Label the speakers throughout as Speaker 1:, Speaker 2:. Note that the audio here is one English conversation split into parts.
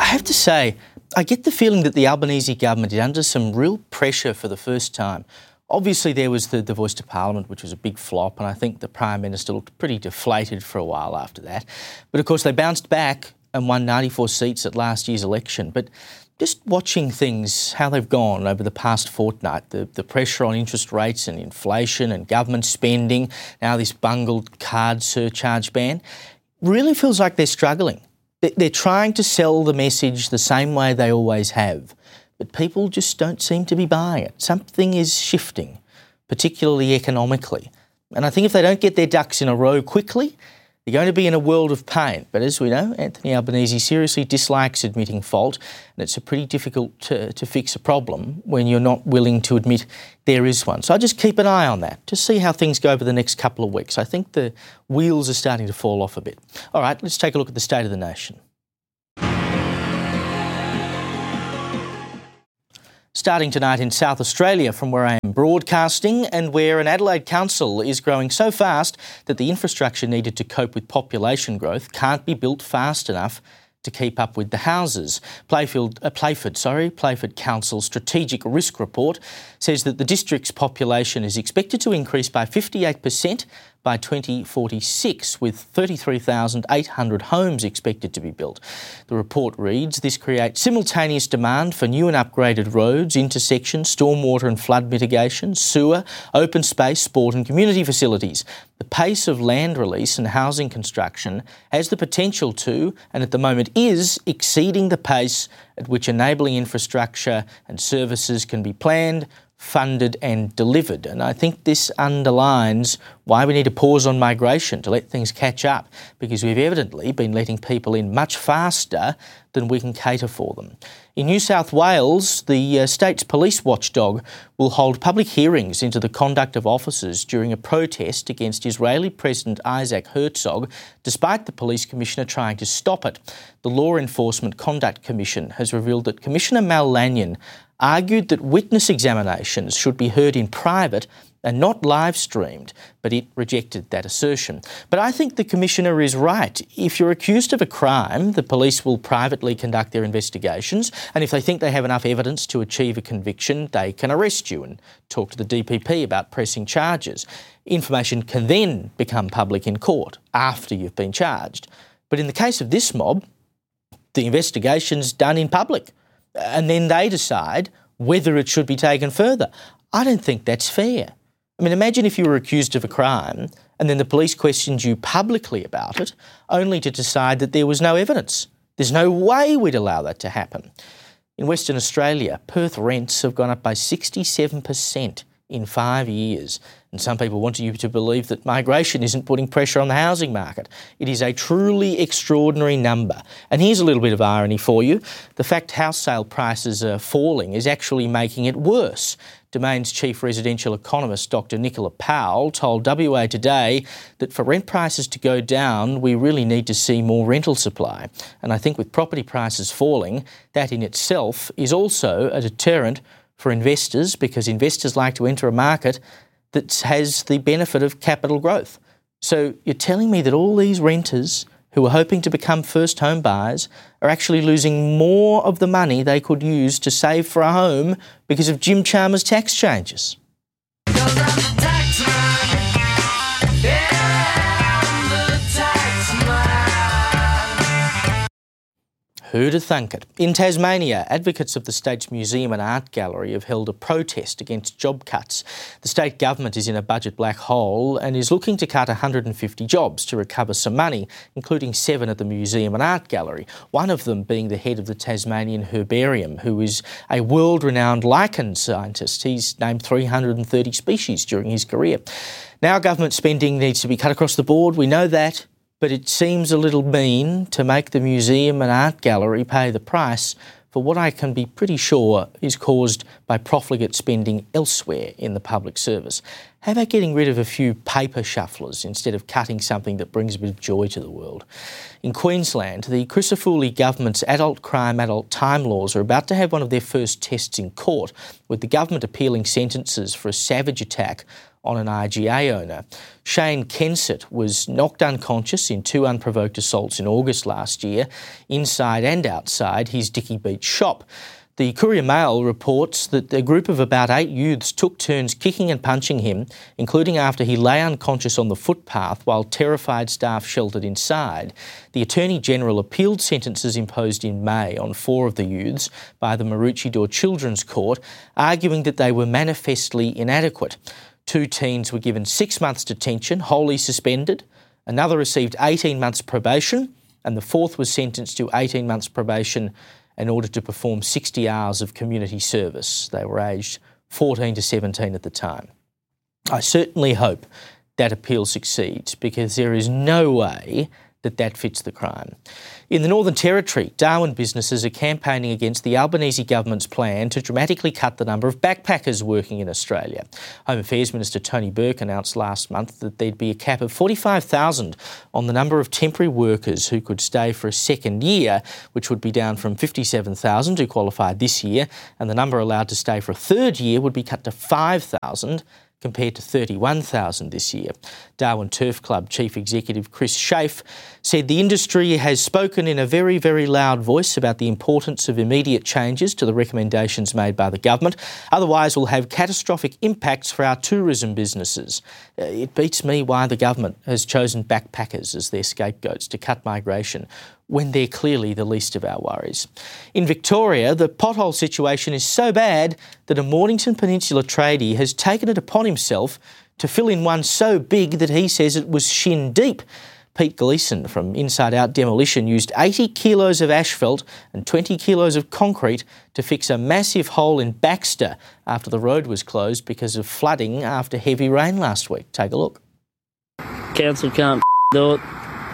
Speaker 1: have to say, I get the feeling that the Albanese government is under some real pressure for the first time. Obviously, there was the voice to Parliament, which was a big flop, and I think the Prime Minister looked pretty deflated for a while after that. But of course, they bounced back and won 94 seats at last year's election. But just watching things, how they've gone over the past fortnight, the pressure on interest rates and inflation and government spending, now this bungled card surcharge ban, really feels like they're struggling. They're trying to sell the message the same way they always have, but people just don't seem to be buying it. Something is shifting, particularly economically. And I think if they don't get their ducks in a row quickly, they're going to be in a world of pain. But as we know, Anthony Albanese seriously dislikes admitting fault, and it's pretty difficult to fix a problem when you're not willing to admit there is one. So I just keep an eye on that to see how things go over the next couple of weeks. I think the wheels are starting to fall off a bit. All right, let's take a look at the state of the nation. Starting tonight in South Australia from where I am broadcasting and where an Adelaide council is growing so fast that the infrastructure needed to cope with population growth can't be built fast enough to keep up with the houses. Playford Council's strategic risk report says that the district's population is expected to increase by 58% by 2046, with 33,800 homes expected to be built. The report reads, this creates simultaneous demand for new and upgraded roads, intersections, stormwater and flood mitigation, sewer, open space, sport and community facilities. The pace of land release and housing construction has the potential to, and at the moment is, exceeding the pace at which enabling infrastructure and services can be planned, funded and delivered. And I think this underlines why we need a pause on migration to let things catch up, because we've evidently been letting people in much faster than we can cater for them. In New South Wales, the state's police watchdog will hold public hearings into the conduct of officers during a protest against Israeli President Isaac Herzog, despite the police commissioner trying to stop it. The Law Enforcement Conduct Commission has revealed that Commissioner Mal Lanyon argued that witness examinations should be heard in private and not live streamed, but it rejected that assertion. But I think the Commissioner is right. If you're accused of a crime, the police will privately conduct their investigations, and if they think they have enough evidence to achieve a conviction, they can arrest you and talk to the DPP about pressing charges. Information can then become public in court after you've been charged. But in the case of this mob, the investigation's done in public, and then they decide whether it should be taken further. I don't think that's fair. I mean, imagine if you were accused of a crime and then the police questioned you publicly about it, only to decide that there was no evidence. There's no way we'd allow that to happen. In Western Australia, Perth rents have gone up by 67% in 5 years. And some people want you to believe that migration isn't putting pressure on the housing market. It is a truly extraordinary number. And here's a little bit of irony for you. The fact house sale prices are falling is actually making it worse. Domain's chief residential economist, Dr Nicola Powell, told WA Today that for rent prices to go down, we really need to see more rental supply. And I think with property prices falling, that in itself is also a deterrent for investors, because investors like to enter a market that has the benefit of capital growth. So you're telling me that all these renters who are hoping to become first home buyers are actually losing more of the money they could use to save for a home because of Jim Chalmers' tax changes? Who'd have thunk it? In Tasmania, advocates of the state's museum and art gallery have held a protest against job cuts. The state government is in a budget black hole and is looking to cut 150 jobs to recover some money, including 7 at the museum and art gallery, one of them being the head of the Tasmanian Herbarium, who is a world-renowned lichen scientist. He's named 330 species during his career. Now government spending needs to be cut across the board, we know that. But it seems a little mean to make the museum and art gallery pay the price for what I can be pretty sure is caused by profligate spending elsewhere in the public service. How about getting rid of a few paper shufflers instead of cutting something that brings a bit of joy to the world? In Queensland, the Crisafulli government's adult crime, adult time laws are about to have one of their first tests in court, with the government appealing sentences for a savage attack on an IGA owner. Shane Kensett was knocked unconscious in 2 unprovoked assaults in August last year, inside and outside his Dickey Beach shop. The Courier Mail reports that a group of about 8 youths took turns kicking and punching him, including after he lay unconscious on the footpath while terrified staff sheltered inside. The Attorney-General appealed sentences imposed in May on 4 of the youths by the Maroochydore Children's Court, arguing that they were manifestly inadequate. 2 teens were given 6 months detention, wholly suspended. Another received 18 months probation, and the 4th was sentenced to 18 months probation in order to perform 60 hours of community service. They were aged 14 to 17 at the time. I certainly hope that appeal succeeds, because there is no way that fits the crime. In the Northern Territory, Darwin businesses are campaigning against the Albanese government's plan to dramatically cut the number of backpackers working in Australia. Home Affairs Minister Tony Burke announced last month that there'd be a cap of 45,000 on the number of temporary workers who could stay for a second year, which would be down from 57,000 who qualified this year, and the number allowed to stay for a third year would be cut to 5,000, compared to 31,000 this year. Darwin Turf Club Chief Executive Chris Schaaf said the industry has spoken in a very, very loud voice about the importance of immediate changes to the recommendations made by the government. Otherwise, will have catastrophic impacts for our tourism businesses. It beats me why the government has chosen backpackers as their scapegoats to cut migration, when they're clearly the least of our worries. In Victoria, the pothole situation is so bad that a Mornington Peninsula tradie has taken it upon himself to fill in one so big that he says it was shin deep. Pete Gleeson from Inside Out Demolition used 80 kilos of asphalt and 20 kilos of concrete to fix a massive hole in Baxter after the road was closed because of flooding after heavy rain last week. Take a look.
Speaker 2: Council can't do it.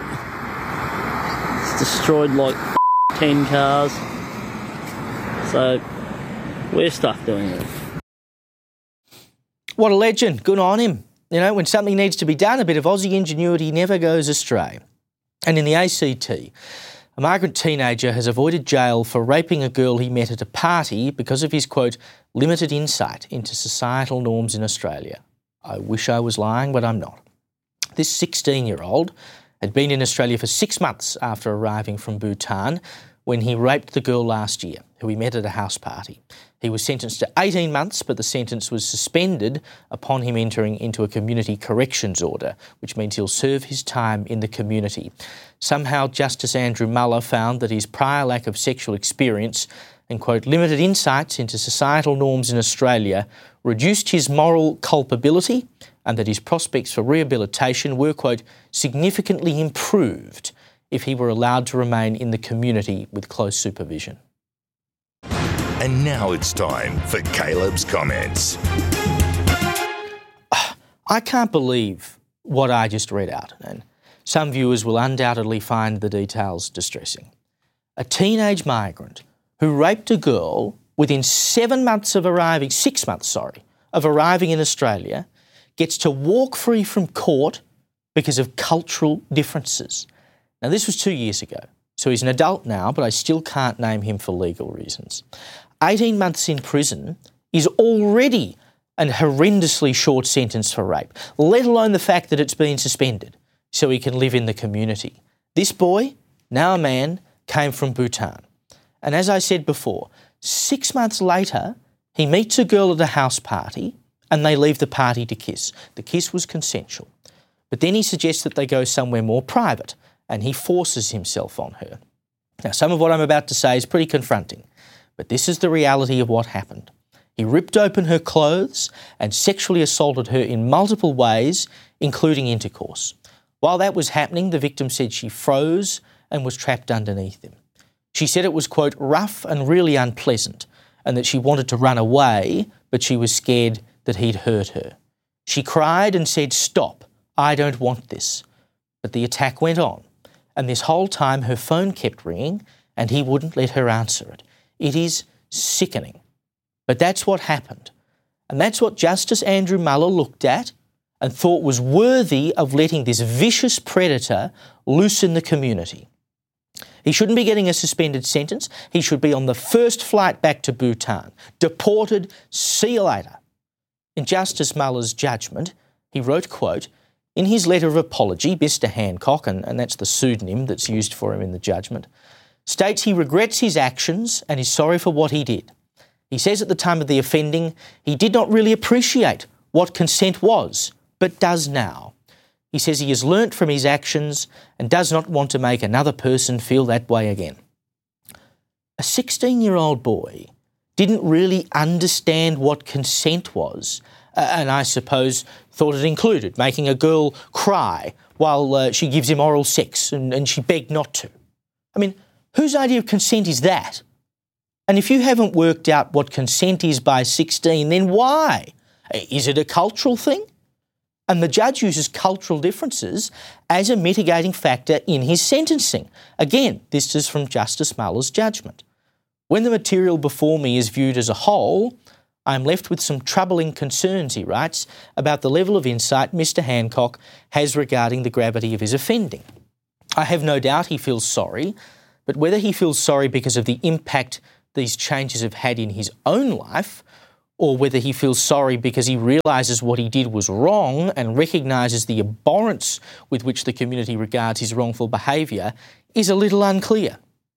Speaker 2: It's destroyed like 10 cars. So we're stuck doing it.
Speaker 1: What a legend. Good on him. You know, when something needs to be done, a bit of Aussie ingenuity never goes astray. And in the ACT, a migrant teenager has avoided jail for raping a girl he met at a party because of his, quote, limited insight into societal norms in Australia. I wish I was lying, but I'm not. This 16-year-old had been in Australia for 6 months after arriving from Bhutan when he raped the girl last year, who he met at a house party. He was sentenced to 18 months, but the sentence was suspended upon him entering into a community corrections order, which means he'll serve his time in the community. Somehow, Justice Andrew Muller found that his prior lack of sexual experience and, quote, limited insights into societal norms in Australia reduced his moral culpability, and that his prospects for rehabilitation were, quote, significantly improved if he were allowed to remain in the community with close supervision.
Speaker 3: And now it's time for Caleb's comments.
Speaker 1: I can't believe what I just read out, and some viewers will undoubtedly find the details distressing. A teenage migrant who raped a girl within 6 months of arriving in Australia gets to walk free from court because of cultural differences. Now, this was 2 years ago, so he's an adult now, but I still can't name him for legal reasons. 18 months in prison is already an horrendously short sentence for rape, let alone the fact that it's been suspended so he can live in the community. This boy, now a man, came from Bhutan. And as I said before, 6 months later, he meets a girl at a house party and they leave the party to kiss. The kiss was consensual. But then he suggests that they go somewhere more private, and he forces himself on her. Now, some of what I'm about to say is pretty confronting, but this is the reality of what happened. He ripped open her clothes and sexually assaulted her in multiple ways, including intercourse. While that was happening, the victim said she froze and was trapped underneath him. She said it was, quote, rough and really unpleasant, and that she wanted to run away, but she was scared that he'd hurt her. She cried and said, "Stop, I don't want this." But the attack went on, and this whole time her phone kept ringing and he wouldn't let her answer it. It is sickening. But that's what happened. And that's what Justice Andrew Muller looked at and thought was worthy of letting this vicious predator loose in the community. He shouldn't be getting a suspended sentence. He should be on the first flight back to Bhutan. Deported, see you later. In Justice Muller's judgment, he wrote, quote, in his letter of apology, Mr. Hancock, and that's the pseudonym that's used for him in the judgment, states he regrets his actions and is sorry for what he did. He says at the time of the offending, he did not really appreciate what consent was, but does now. He says he has learnt from his actions and does not want to make another person feel that way again. A 16-year-old boy didn't really understand what consent was, and I suppose thought it included making a girl cry while she gives him oral sex and she begged not to. I mean, whose idea of consent is that? And if you haven't worked out what consent is by 16, then why? Is it a cultural thing? And the judge uses cultural differences as a mitigating factor in his sentencing. Again, this is from Justice Muller's judgment. When the material before me is viewed as a whole, I am left with some troubling concerns, he writes, about the level of insight Mr. Hancock has regarding the gravity of his offending. I have no doubt he feels sorry, but whether he feels sorry because of the impact these changes have had in his own life, or whether he feels sorry because he realises what he did was wrong and recognises the abhorrence with which the community regards his wrongful behaviour, is a little unclear.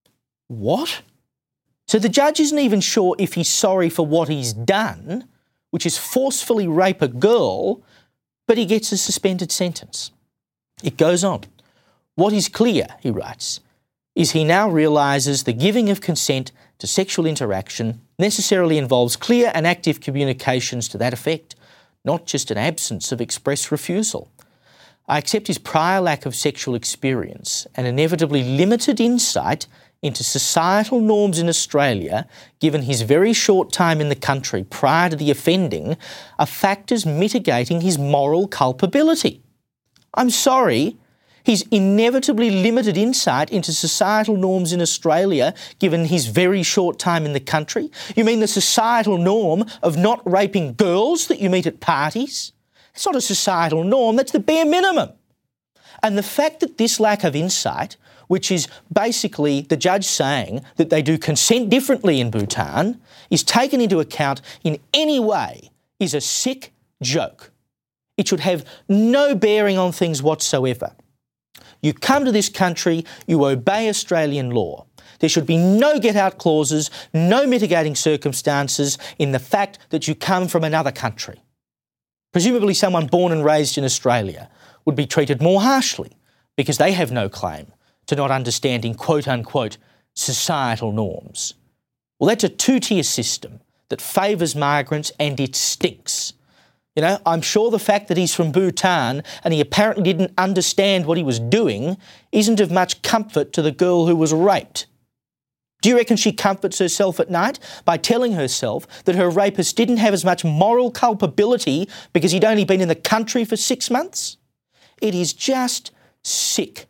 Speaker 1: What? So the judge isn't even sure if he's sorry for what he's done, which is forcefully rape a girl, but he gets a suspended sentence. It goes on. What is clear, he writes, is he now realises the giving of consent to sexual interaction necessarily involves clear and active communications to that effect, not just an absence of express refusal. I accept his prior lack of sexual experience and inevitably limited insight into societal norms in Australia, given his very short time in the country prior to the offending, are factors mitigating his moral culpability. I'm sorry, his inevitably limited insight into societal norms in Australia, given his very short time in the country? You mean the societal norm of not raping girls that you meet at parties? It's not a societal norm, that's the bare minimum. And the fact that this lack of insight, which is basically the judge saying that they do consent differently in Bhutan, is taken into account in any way is a sick joke. It should have no bearing on things whatsoever. You come to this country, you obey Australian law. There should be no get-out clauses, no mitigating circumstances in the fact that you come from another country. Presumably someone born and raised in Australia would be treated more harshly because they have no claim to not understanding quote-unquote societal norms. Well, that's a two-tier system that favours migrants and it stinks. You know, I'm sure the fact that he's from Bhutan and he apparently didn't understand what he was doing isn't of much comfort to the girl who was raped. Do you reckon she comforts herself at night by telling herself that her rapist didn't have as much moral culpability because he'd only been in the country for 6 months? It is just sick.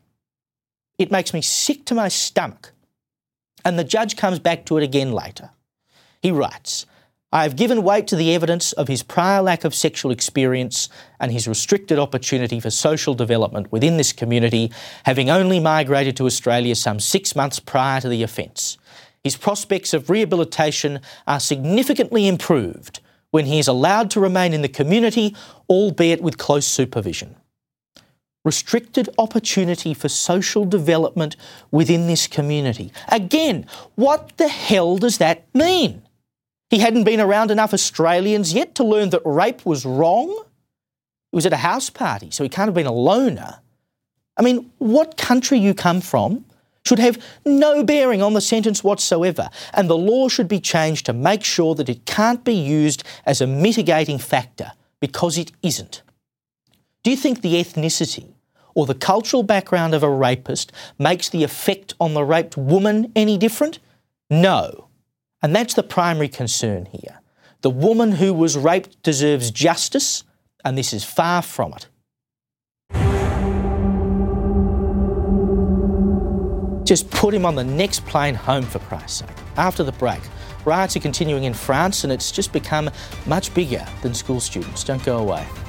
Speaker 1: It makes me sick to my stomach. And the judge comes back to it again later. He writes, I have given weight to the evidence of his prior lack of sexual experience and his restricted opportunity for social development within this community, having only migrated to Australia some 6 months prior to the offence. His prospects of rehabilitation are significantly improved when he is allowed to remain in the community, albeit with close supervision. Restricted opportunity for social development within this community. Again, what the hell does that mean? He hadn't been around enough Australians yet to learn that rape was wrong? He was at a house party, so he can't have been a loner. I mean, what country you come from should have no bearing on the sentence whatsoever, and the law should be changed to make sure that it can't be used as a mitigating factor, because it isn't. Do you think the ethnicity or the cultural background of a rapist makes the effect on the raped woman any different? No. And that's the primary concern here. The woman who was raped deserves justice, and this is far from it. Just put him on the next plane home, for Christ's sake. After the break, Riots are continuing in France and it's just become much bigger than school students. Don't go away.